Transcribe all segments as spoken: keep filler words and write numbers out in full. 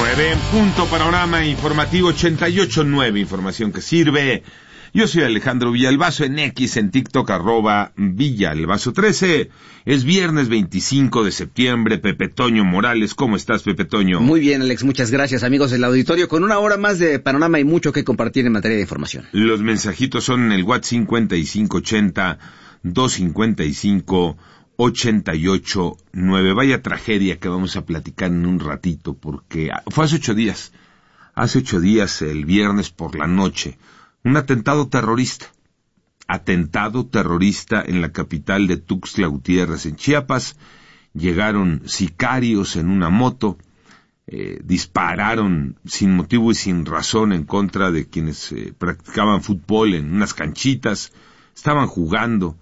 nueve en punto, panorama informativo ochenta y ocho nueve, información que sirve. Yo soy Alejandro Villalbazo, en X, en TikTok, arroba Villalbazo trece. Es viernes veinticinco de septiembre. Pepe Toño Morales, ¿cómo estás, Pepe Toño? Muy bien, Alex, muchas gracias, amigos del auditorio, con una hora más de panorama y mucho que compartir en materia de información. Los mensajitos son en el WhatsApp cincuenta y cinco ochenta, doscientos cincuenta y cinco, ochenta y ocho nueve. Vaya tragedia que vamos a platicar en un ratito, porque fue hace ocho días, hace ocho días, el viernes por la noche, un atentado terrorista, atentado terrorista en la capital de Tuxtla Gutiérrez, en Chiapas. Llegaron sicarios en una moto, eh, dispararon sin motivo y sin razón en contra de quienes eh, practicaban fútbol en unas canchitas, estaban jugando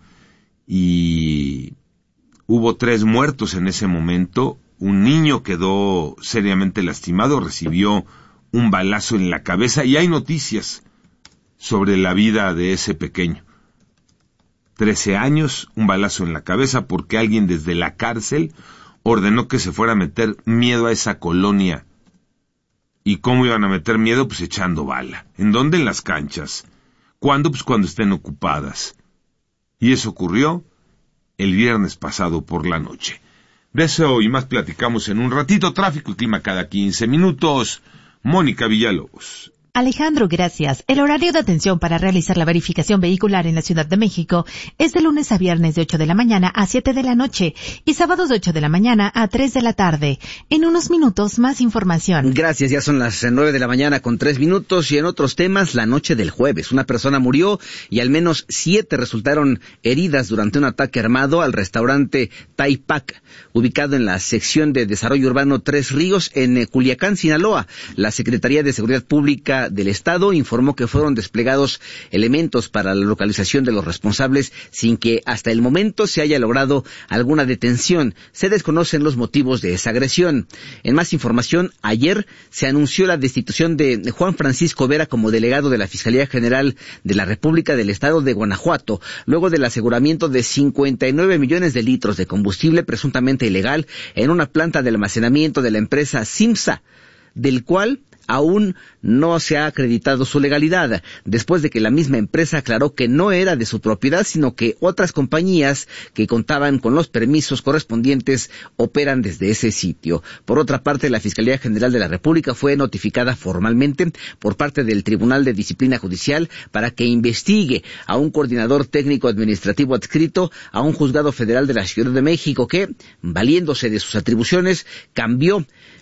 y hubo tres muertos en ese momento. Un niño quedó seriamente lastimado, recibió un balazo en la cabeza y hay noticias sobre la vida de ese pequeño. Trece años, un balazo en la cabeza porque alguien desde la cárcel ordenó que se fuera a meter miedo a esa colonia. ¿Y cómo iban a meter miedo? Pues echando bala. ¿En dónde? En las canchas. ¿Cuándo? Pues cuando estén ocupadas. Y eso ocurrió el viernes pasado por la noche. De eso y más platicamos en un ratito. Tráfico y clima cada quince minutos. Mónica Villalobos. Alejandro, gracias. El horario de atención para realizar la verificación vehicular en la Ciudad de México es de lunes a viernes de ocho de la mañana a siete de la noche y sábados de ocho de la mañana a tres de la tarde. En unos minutos, más información. Gracias, ya son las nueve de la mañana con tres minutos y en otros temas, la noche del jueves. Una persona murió y al menos siete resultaron heridas durante un ataque armado al restaurante Taipac, ubicado en la sección de Desarrollo Urbano Tres Ríos, en Culiacán, Sinaloa. La Secretaría de Seguridad Pública del Estado informó que fueron desplegados elementos para la localización de los responsables sin que hasta el momento se haya logrado alguna detención. Se desconocen los motivos de esa agresión. En más información, ayer se anunció la destitución de Juan Francisco Vera como delegado de la Fiscalía General de la República del Estado de Guanajuato, luego del aseguramiento de cincuenta y nueve millones de litros de combustible presuntamente ilegal en una planta de almacenamiento de la empresa Simsa, del cual aún no se ha acreditado su legalidad, después de que la misma empresa aclaró que no era de su propiedad, sino que otras compañías que contaban con los permisos correspondientes operan desde ese sitio. Por otra parte, la Fiscalía General de la República fue notificada formalmente por parte del Tribunal de Disciplina Judicial para que investigue a un coordinador técnico administrativo adscrito a un juzgado federal de la Ciudad de México que, valiéndose de sus atribuciones, cambió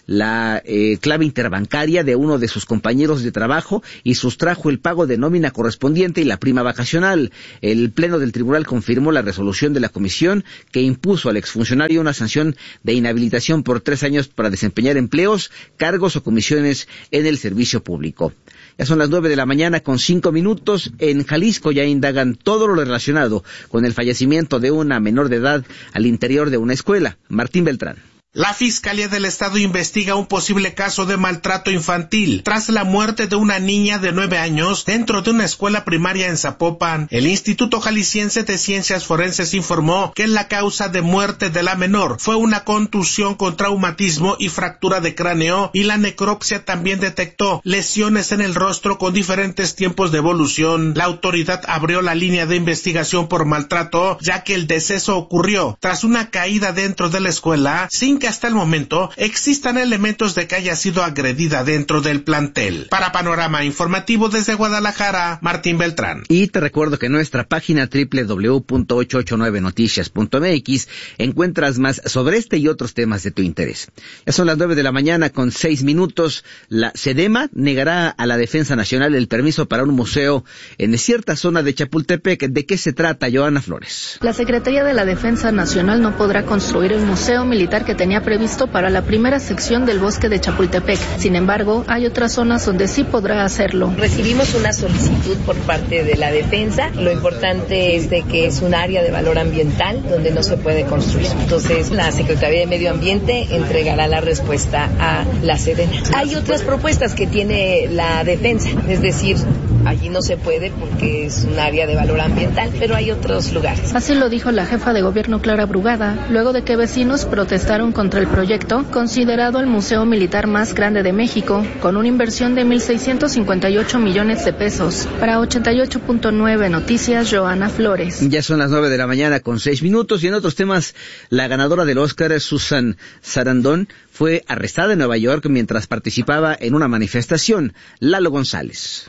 la eh, clave interbancaria de uno de sus compañeros de trabajo y sustrajo el pago de nómina correspondiente y la prima vacacional. El Pleno del Tribunal confirmó la resolución de la comisión que impuso al exfuncionario una sanción de inhabilitación por tres años para desempeñar empleos, cargos o comisiones en el servicio público. Ya son las nueve de la mañana con cinco minutos. En Jalisco ya indagan todo lo relacionado con el fallecimiento de una menor de edad al interior de una escuela. Martín Beltrán. La Fiscalía del Estado investiga un posible caso de maltrato infantil tras la muerte de una niña de nueve años dentro de una escuela primaria en Zapopan. El Instituto Jalisciense de Ciencias Forenses informó que la causa de muerte de la menor fue una contusión con traumatismo y fractura de cráneo, y la necropsia también detectó lesiones en el rostro con diferentes tiempos de evolución. La autoridad abrió la línea de investigación por maltrato, ya que el deceso ocurrió tras una caída dentro de la escuela sin que hasta el momento existan elementos de que haya sido agredida dentro del plantel. Para Panorama Informativo desde Guadalajara, Martín Beltrán. Y te recuerdo que en nuestra página doble u doble u doble u punto ochocientos ochenta y nueve noticias punto m x encuentras más sobre este y otros temas de tu interés. Ya son las nueve de la mañana con seis minutos. La SEDEMA negará a la Defensa Nacional el permiso para un museo en cierta zona de Chapultepec. ¿De qué se trata, Joana Flores? La Secretaría de la Defensa Nacional no podrá construir el museo militar que tenía previsto para la primera sección del bosque de Chapultepec. Sin embargo, hay otras zonas donde sí podrá hacerlo. Recibimos una solicitud por parte de la defensa. Lo importante es de que es un área de valor ambiental donde no se puede construir. Entonces, la Secretaría de Medio Ambiente entregará la respuesta a la Sedena. Hay otras propuestas que tiene la defensa, es decir, allí no se puede porque es un área de valor ambiental, pero hay otros lugares. Así lo dijo la jefa de gobierno Clara Brugada, luego de que vecinos protestaron contra el proyecto, considerado el museo militar más grande de México, con una inversión de mil seiscientos cincuenta y ocho millones de pesos. Para ochenta y ocho punto nueve Noticias, Joana Flores. Ya son las nueve de la mañana con seis minutos y en otros temas, la ganadora del Oscar, Susan Sarandon, fue arrestada en Nueva York mientras participaba en una manifestación. Lalo González.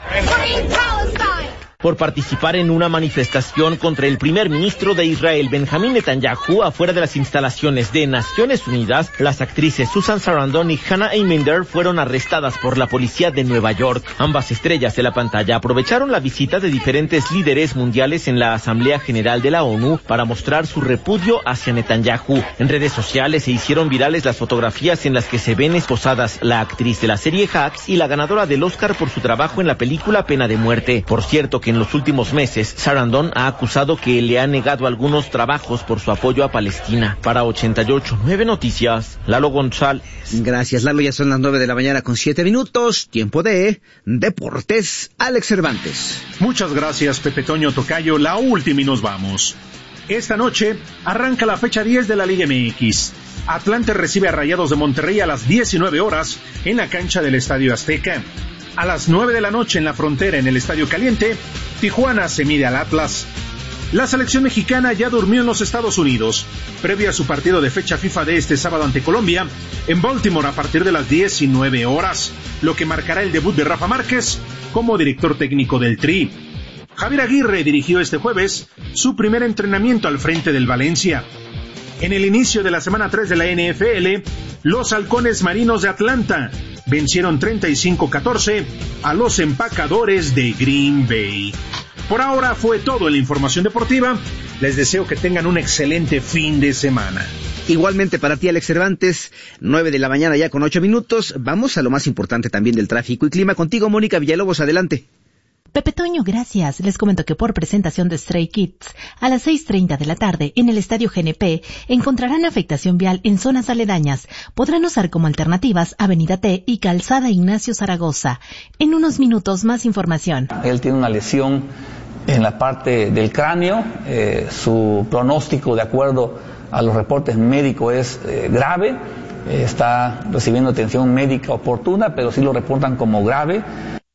Por participar en una manifestación contra el primer ministro de Israel, Benjamín Netanyahu, afuera de las instalaciones de Naciones Unidas, las actrices Susan Sarandon y Hannah Eminder fueron arrestadas por la policía de Nueva York. Ambas estrellas de la pantalla aprovecharon la visita de diferentes líderes mundiales en la Asamblea General de la ONU para mostrar su repudio hacia Netanyahu. En redes sociales se hicieron virales las fotografías en las que se ven esposadas la actriz de la serie Hacks y la ganadora del Oscar por su trabajo en la película Pena de Muerte. Por cierto que en los últimos meses, Sarandon ha acusado que le ha negado algunos trabajos por su apoyo a Palestina. Para ochenta y ocho punto nueve Noticias, Lalo González. Gracias, Lalo. Ya son las nueve de la mañana con siete minutos. Tiempo de Deportes. Alex Cervantes. Muchas gracias, Pepe Toño Tocayo. La última y nos vamos. Esta noche arranca la fecha diez de la Liga M X. Atlante recibe a Rayados de Monterrey a las diecinueve horas en la cancha del Estadio Azteca. A las nueve de la noche en la Frontera, en el Estadio Caliente, Tijuana se mide al Atlas. La selección mexicana ya durmió en los Estados Unidos, previo a su partido de fecha FIFA de este sábado ante Colombia, en Baltimore a partir de las diecinueve horas, lo que marcará el debut de Rafa Márquez como director técnico del Tri. Javier Aguirre dirigió este jueves su primer entrenamiento al frente del Valencia. En el inicio de la semana tres de la N F L, los Halcones Marinos de Atlanta vencieron treinta y cinco a catorce a los Empacadores de Green Bay. Por ahora fue todo en la información deportiva. Les deseo que tengan un excelente fin de semana. Igualmente para ti, Alex Cervantes, nueve de la mañana ya con ocho minutos. Vamos a lo más importante también del tráfico y clima. Contigo, Mónica Villalobos, adelante. Pepe Toño, gracias. Les comento que por presentación de Stray Kids, a las seis treinta de la tarde, en el Estadio G N P, encontrarán afectación vial en zonas aledañas. Podrán usar como alternativas Avenida T y Calzada Ignacio Zaragoza. En unos minutos, más información. Él tiene una lesión en la parte del cráneo. Eh, su pronóstico, de acuerdo a los reportes médicos, es eh, grave. Eh, está recibiendo atención médica oportuna, pero sí lo reportan como grave.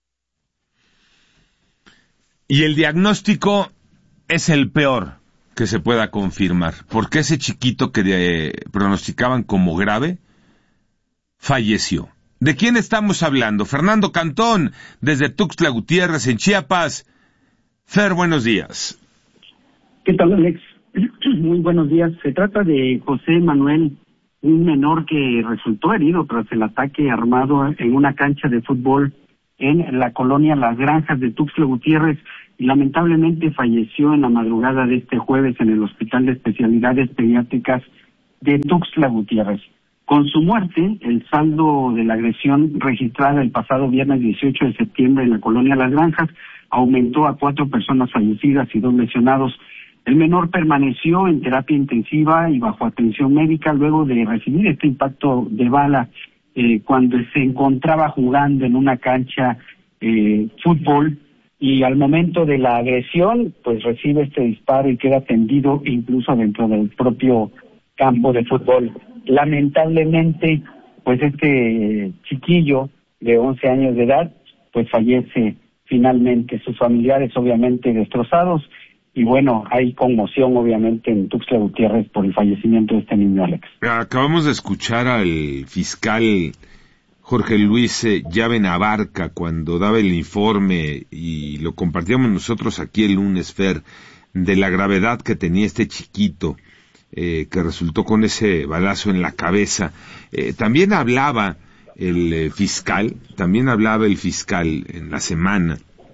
Y el diagnóstico es el peor que se pueda confirmar, porque ese chiquito que de, pronosticaban como grave, falleció. ¿De quién estamos hablando? Fernando Cantón, desde Tuxtla Gutiérrez, en Chiapas. Fer, buenos días. ¿Qué tal, Alex? Muy buenos días. Se trata de José Manuel, un menor que resultó herido tras el ataque armado en una cancha de fútbol en la colonia Las Granjas de Tuxtla Gutiérrez y lamentablemente falleció en la madrugada de este jueves en el Hospital de Especialidades Pediátricas de Tuxtla Gutiérrez. Con su muerte, el saldo de la agresión registrada el pasado viernes dieciocho de septiembre en la colonia Las Granjas aumentó a cuatro personas fallecidas y dos lesionados. El menor permaneció en terapia intensiva y bajo atención médica luego de recibir este impacto de bala Eh, cuando se encontraba jugando en una cancha eh, fútbol, y al momento de la agresión pues recibe este disparo y queda tendido incluso dentro del propio campo de fútbol. Lamentablemente pues este eh, chiquillo de once años de edad pues fallece finalmente. Sus familiares obviamente destrozados, y bueno, hay conmoción obviamente en Tuxtla Gutiérrez por el fallecimiento de este niño, Alex. Acabamos de escuchar al fiscal Jorge Luis eh, Llave Navarca cuando daba el informe, y lo compartíamos nosotros aquí el lunes, Fer, de la gravedad que tenía este chiquito eh, que resultó con ese balazo en la cabeza. Eh, también hablaba el eh, fiscal, también hablaba el fiscal en la semana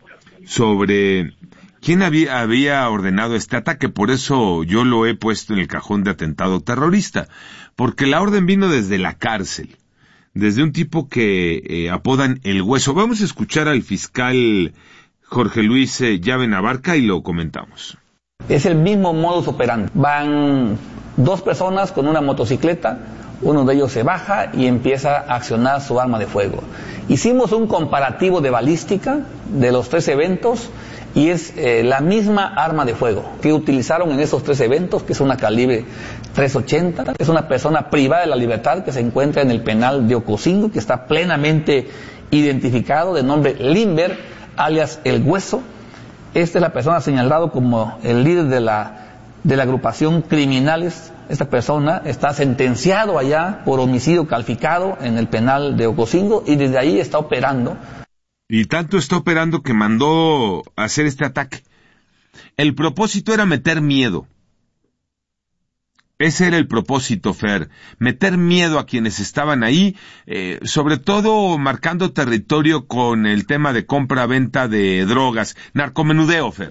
sobre quién había, había ordenado este ataque. Por eso yo lo he puesto en el cajón de atentado terrorista, porque la orden vino desde la cárcel, desde un tipo que eh, apodan El Hueso. Vamos a escuchar al fiscal Jorge Luis eh, Llave Navarca y lo comentamos. Es el mismo modus operandi. Van dos personas con una motocicleta, uno de ellos se baja y empieza a accionar su arma de fuego. Hicimos un comparativo de balística de los tres eventos y es eh, la misma arma de fuego que utilizaron en esos tres eventos, que es una calibre tres ochenta, es una persona privada de la libertad que se encuentra en el penal de Ocosingo, que está plenamente identificado, de nombre Limber, alias El Hueso. Esta es la persona señalada como el líder de la, de la agrupación criminales. Esta persona está sentenciado allá por homicidio calificado en el penal de Ocosingo y desde ahí está operando. Y tanto está operando que mandó hacer este ataque. El propósito era meter miedo. Ese era el propósito, Fer. Meter miedo a quienes estaban ahí, eh, sobre todo marcando territorio con el tema de compra-venta de drogas. Narcomenudeo, Fer.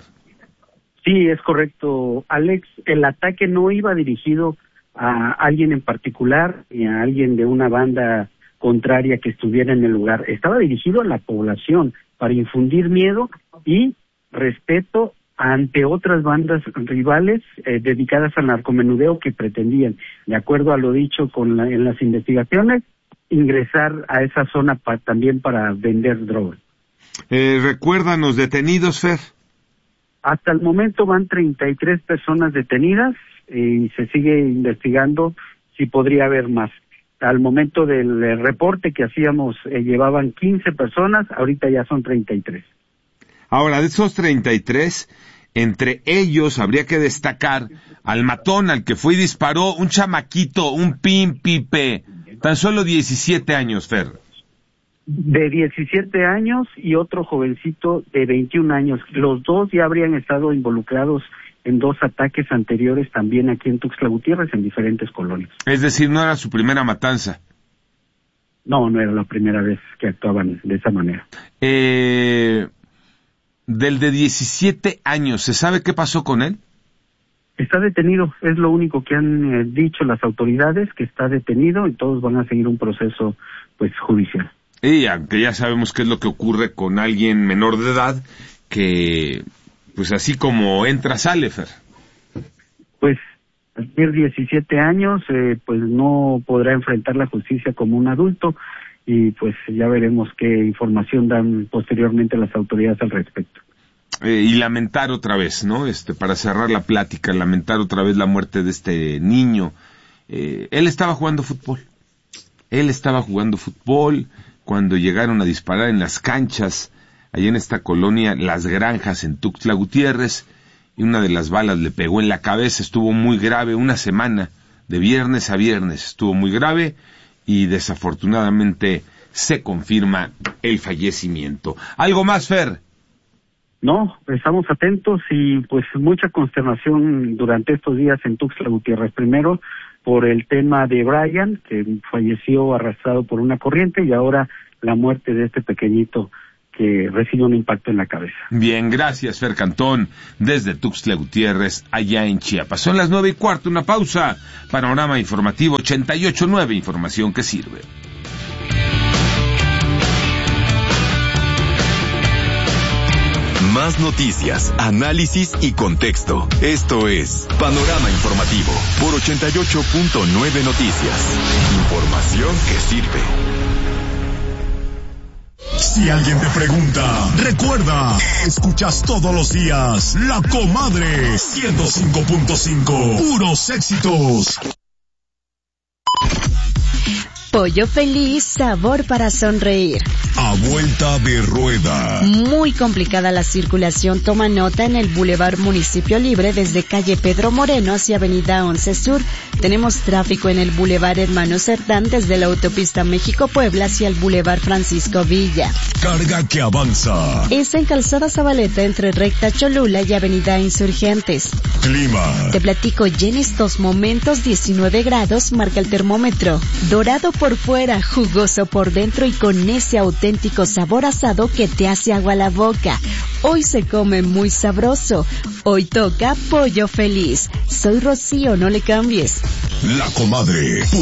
Sí, es correcto, Alex. El ataque no iba dirigido a alguien en particular ni a alguien de una banda contraria que estuviera en el lugar. Estaba dirigido a la población para infundir miedo y respeto ante otras bandas rivales eh, dedicadas al narcomenudeo que pretendían, de acuerdo a lo dicho con la, en las investigaciones, ingresar a esa zona pa, también para vender drogas. Eh, recuérdanos, detenidos, Fer. Hasta el momento van treinta y tres personas detenidas eh, y se sigue investigando si podría haber más. Al momento del eh, reporte que hacíamos eh, llevaban quince personas, ahorita ya son treinta y tres. Ahora, de esos treinta y tres, entre ellos habría que destacar al matón, al que fue y disparó, un chamaquito, un pimpipe, tan solo diecisiete años, Fer. De diecisiete años y otro jovencito de veintiún años. Los dos ya habrían estado involucrados en dos ataques anteriores también aquí en Tuxtla Gutiérrez, en diferentes colonias. Es decir, no era su primera matanza. No, no era la primera vez que actuaban de esa manera. Eh, del de diecisiete años, ¿se sabe qué pasó con él? Está detenido, es lo único que han eh, dicho las autoridades, que está detenido y todos van a seguir un proceso pues judicial. Y aunque ya sabemos qué es lo que ocurre con alguien menor de edad, que pues así como entra, sale, Fer. Pues al tener diecisiete años, eh, pues no podrá enfrentar la justicia como un adulto y pues ya veremos qué información dan posteriormente las autoridades al respecto. Eh, y lamentar otra vez, ¿no? Este, para cerrar la plática, lamentar otra vez la muerte de este niño. Eh, él estaba jugando fútbol. Él estaba jugando fútbol cuando llegaron a disparar en las canchas, allá en esta colonia, Las Granjas, en Tuxtla Gutiérrez, y una de las balas le pegó en la cabeza, estuvo muy grave, una semana, de viernes a viernes, estuvo muy grave, y desafortunadamente se confirma el fallecimiento. ¿Algo más, Fer? No, estamos atentos y pues mucha consternación durante estos días en Tuxtla Gutiérrez. Primero, por el tema de Brian, que falleció arrastrado por una corriente, y ahora la muerte de este pequeñito que recibe un impacto en la cabeza. Bien, gracias, Fer Cantón, desde Tuxtla Gutiérrez, allá en Chiapas. Son las nueve y cuarto, una pausa. Panorama Informativo ochenta y ocho nueve, información que sirve. Más noticias, análisis y contexto. Esto es Panorama Informativo por ochenta y ocho punto nueve Noticias. Información que sirve. Si alguien te pregunta, recuerda, escuchas todos los días La Comadre ciento cinco punto cinco. Puros éxitos. Pollo Feliz, sabor para sonreír. A vuelta de rueda. Muy complicada la circulación, toma nota en el Boulevard Municipio Libre desde calle Pedro Moreno hacia avenida once Sur. Tenemos tráfico en el Boulevard Hermano Cerdán desde la autopista México-Puebla hacia el Boulevard Francisco Villa. Carga que avanza. Es en Calzada Zabaleta entre Recta Cholula y avenida Insurgentes. Clima. Te platico, ya en estos momentos diecinueve grados marca el termómetro. Dorado por fuera, jugoso por dentro y con ese auténtico sabor asado que te hace agua la boca. Hoy se come muy sabroso. Hoy toca Pollo Feliz. Soy Rocío, no le cambies. La Comadre.